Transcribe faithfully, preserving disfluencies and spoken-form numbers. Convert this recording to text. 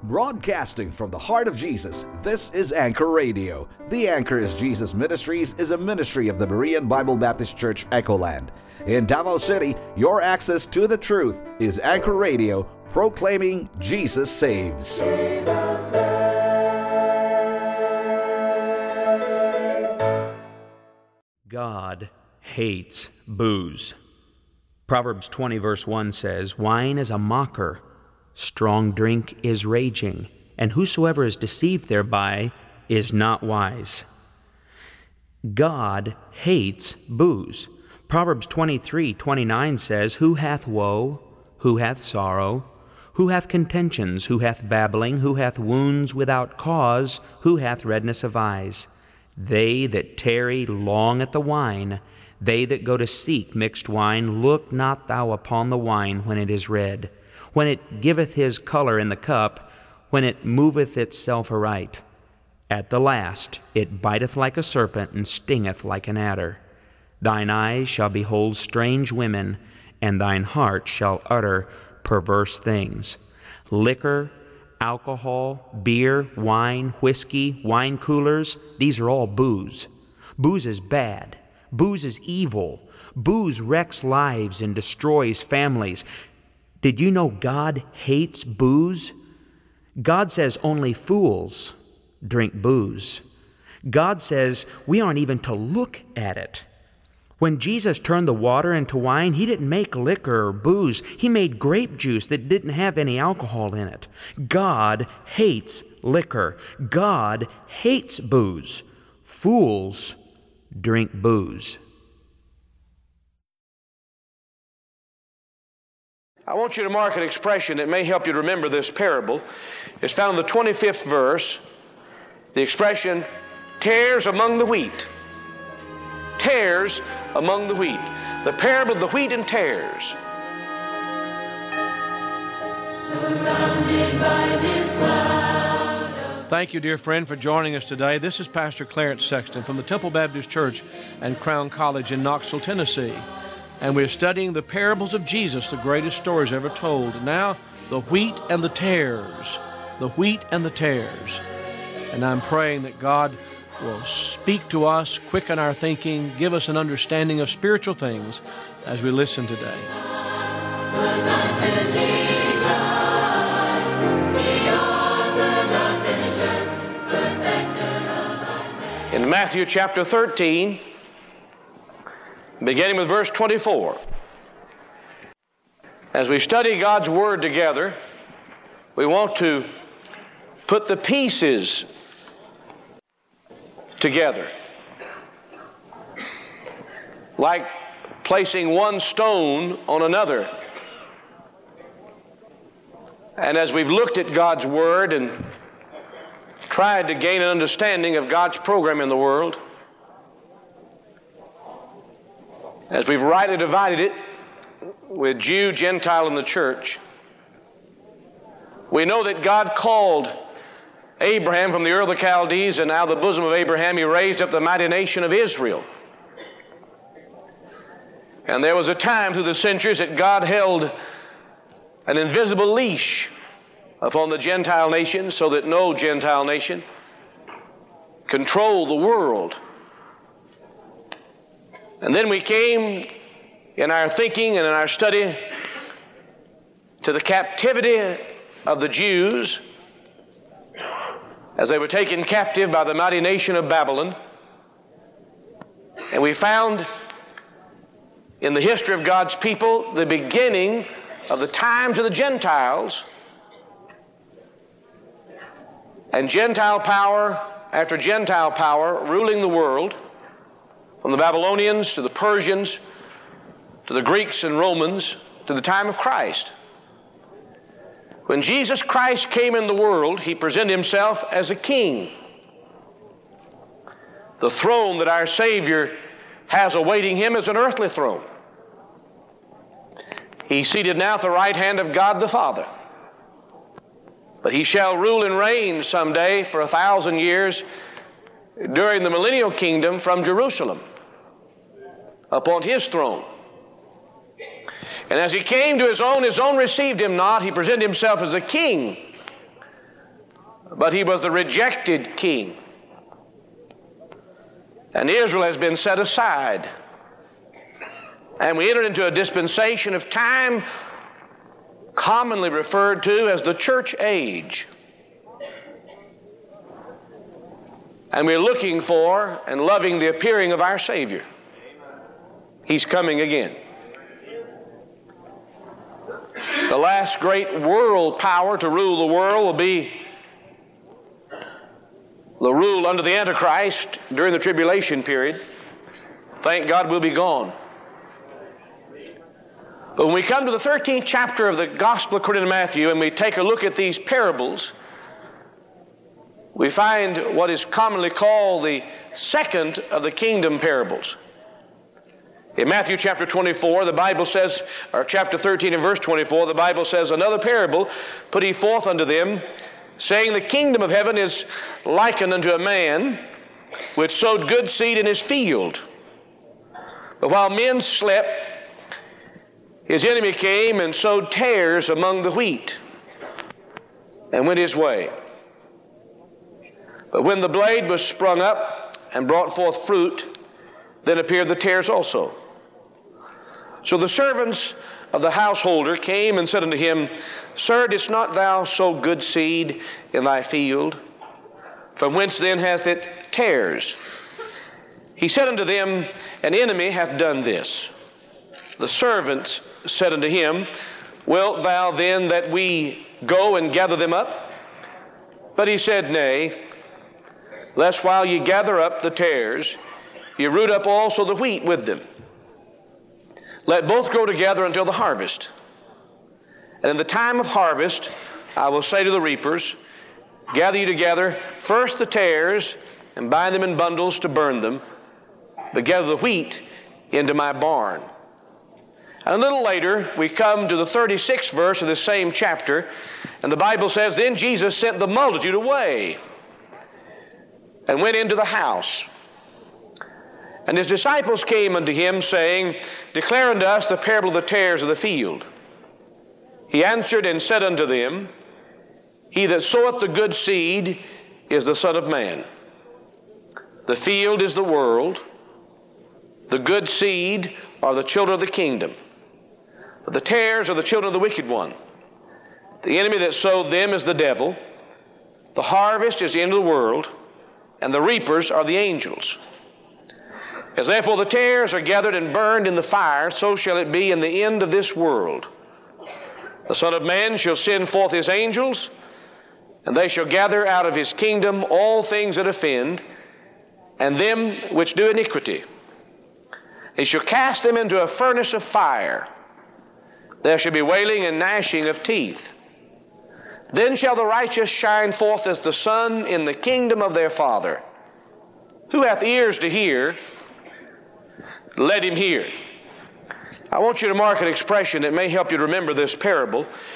Broadcasting from the heart of Jesus, this is Anchor Radio. The Anchor is Jesus Ministries is a ministry of the Berean Bible Baptist Church, Echoland. In Davao City, your access to the truth is Anchor Radio, proclaiming Jesus saves. Jesus saves. God hates booze. Proverbs twenty verse one says, "Wine is a mocker, strong drink is raging, and whosoever is deceived thereby is not wise." God hates booze. Proverbs twenty-three twenty-nine says, "Who hath woe? Who hath sorrow? Who hath contentions? Who hath babbling? Who hath wounds without cause? Who hath redness of eyes? They that tarry long at the wine, they that go to seek mixed wine, look not thou upon the wine when it is red, when it giveth his color in the cup, when it moveth itself aright. At the last it biteth like a serpent, and stingeth like an adder. Thine eyes shall behold strange women, and thine heart shall utter perverse things." Liquor, alcohol, beer, wine, whiskey, wine coolers, these are all booze. Booze is bad. Booze is evil. Booze wrecks lives and destroys families. Did you know God hates booze? God says only fools drink booze. God says we aren't even to look at it. When Jesus turned the water into wine, he didn't make liquor or booze. He made grape juice that didn't have any alcohol in it. God hates liquor. God hates booze. Fools drink booze. I want you to mark an expression that may help you to remember this parable. It's found in the twenty-fifth verse. The expression, tares among the wheat. Tares among the wheat. The parable of the wheat and tares. Surrounded by this cloud of... Thank you, dear friend, for joining us today. This is Pastor Clarence Sexton from the Temple Baptist Church and Crown College in Knoxville, Tennessee. And we're studying the parables of Jesus, the greatest stories ever told. Now, the wheat and the tares. The wheat and the tares. And I'm praying that God will speak to us, quicken our thinking, give us an understanding of spiritual things as we listen today. Look unto Jesus, the author, the finisher, perfecter of our faith. In Matthew chapter thirteen, beginning with verse twenty-four. As we study God's Word together, we want to put the pieces together. Like placing one stone on another. And as we've looked at God's Word and tried to gain an understanding of God's program in the world, as we've rightly divided it with Jew, Gentile, and the church, we know that God called Abraham from the Ur of the Chaldees, and out of the bosom of Abraham he raised up the mighty nation of Israel. And there was a time through the centuries that God held an invisible leash upon the Gentile nations so that no Gentile nation controlled the world. And then we came in our thinking and in our study to the captivity of the Jews as they were taken captive by the mighty nation of Babylon. And we found in the history of God's people the beginning of the times of the Gentiles, and Gentile power after Gentile power ruling the world, from the Babylonians to the Persians to the Greeks and Romans to the time of Christ. When Jesus Christ came in the world, he presented himself as a king. The throne that our Savior has awaiting him is an earthly throne. He's seated now at the right hand of God the Father. But he shall rule and reign someday for a thousand years during the millennial kingdom from Jerusalem upon his throne. And as he came to his own, his own received him not. He presented himself as a king but he was the rejected king. And Israel has been set aside. And we entered into a dispensation of time commonly referred to as the church age. And we're looking for and loving the appearing of our Savior. He's coming again. The last great world power to rule the world will be the rule under the Antichrist during the tribulation period. Thank God we'll be gone. But when we come to the thirteenth chapter of the Gospel according to Matthew and we take a look at these parables, we find what is commonly called the second of the kingdom parables. In Matthew chapter twenty-four, the Bible says, or chapter thirteen and verse twenty-four, the Bible says, another parable put he forth unto them, saying, the kingdom of heaven is likened unto a man which sowed good seed in his field. But while men slept, his enemy came and sowed tares among the wheat and went his way. But when the blade was sprung up and brought forth fruit, then appeared the tares also. So the servants of the householder came and said unto him, Sir, didst not thou sow good seed in thy field? From whence then hath it tares? He said unto them, An enemy hath done this. The servants said unto him, Wilt thou then that we go and gather them up? But he said, Nay, lest while ye gather up the tares, ye root up also the wheat with them. Let both grow together until the harvest. And in the time of harvest, I will say to the reapers, Gather ye together first the tares, and bind them in bundles to burn them, but gather the wheat into my barn. And a little later, we come to the thirty-sixth verse of this same chapter, and the Bible says, Then Jesus sent the multitude away, and went into the house. And his disciples came unto him, saying, Declare unto us the parable of the tares of the field. He answered and said unto them, He that soweth the good seed is the Son of Man. The field is the world. The good seed are the children of the kingdom. But the tares are the children of the wicked one. The enemy that sowed them is the devil. The harvest is the end of the world, and the reapers are the angels. As therefore the tares are gathered and burned in the fire, so shall it be in the end of this world. The Son of Man shall send forth his angels, and they shall gather out of his kingdom all things that offend, and them which do iniquity. He shall cast them into a furnace of fire. There shall be wailing and gnashing of teeth. Then shall the righteous shine forth as the sun in the kingdom of their Father. Who hath ears to hear, let him hear. I want you to mark an expression that may help you to remember this parable.